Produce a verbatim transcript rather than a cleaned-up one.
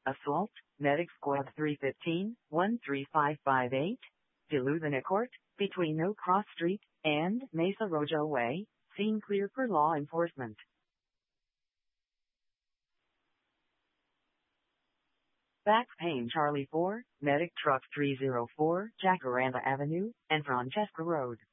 Assault, Medic Squad three fifteen, one three five five eight, Diluthan Court, between Oak Cross Street and Mesa Rojo Way, scene clear for law enforcement. Back Payne Charlie four, Medic Truck three oh four, Jacaranda Avenue, and Francesca Road.